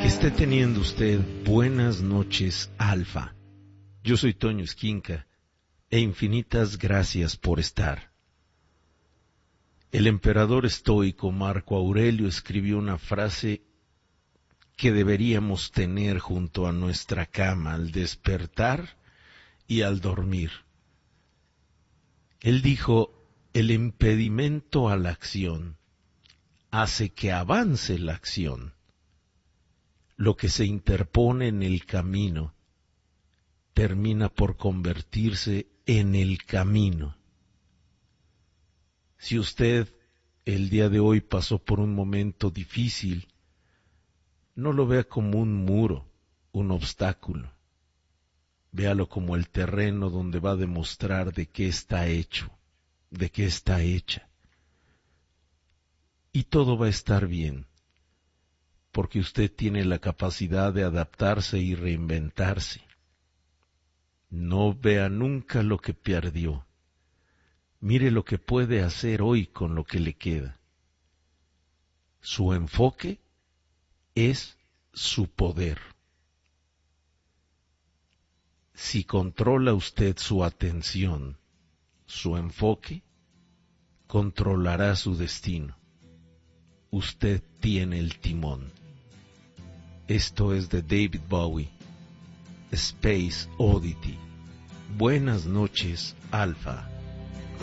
Esté teniendo usted buenas noches, Alfa. Yo soy Toño Esquinca, e infinitas gracias por estar. El emperador estoico Marco Aurelio escribió una frase que deberíamos tener junto a nuestra cama al despertar y al dormir. Él dijo, el impedimento a la acción hace que avance la acción. Lo que se interpone en el camino termina por convertirse en el camino. Si usted el día de hoy pasó por un momento difícil, no lo vea como un muro, un obstáculo. Véalo como el terreno donde va a demostrar de qué está hecho, de qué está hecha. Y todo va a estar bien, porque usted tiene la capacidad de adaptarse y reinventarse. No vea nunca lo que perdió. Mire lo que puede hacer hoy con lo que le queda. Su enfoque es su poder. Si controla usted su atención, su enfoque, controlará su destino. Usted tiene el timón. Esto es de David Bowie, Space Oddity. Buenas noches, Alfa.